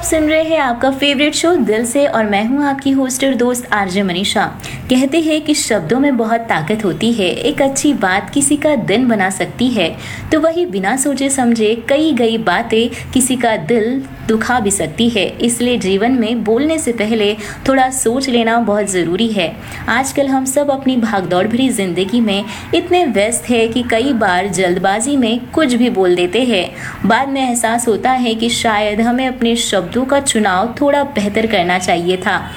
सुन रहे हैं आपका फेवरेट शो दिल से और मैं हूं आपकी होस्ट और दोस्त आरजे मनीषा। कहते हैं कि शब्दों में बहुत ताकत होती है। एक अच्छी बात किसी का दिन बना सकती है, तो वही बिना सोचे समझे कई गई बातें किसी का दिल दुखा भी सकती है। इसलिए जीवन में बोलने से पहले थोड़ा सोच लेना बहुत ज़रूरी है। आजकल हम सब अपनी भागदौड़ भरी जिंदगी में इतने व्यस्त हैं कि कई बार जल्दबाजी में कुछ भी बोल देते हैं। बाद में एहसास होता है कि शायद हमें अपने शब्दों का चुनाव थोड़ा बेहतर करना चाहिए था।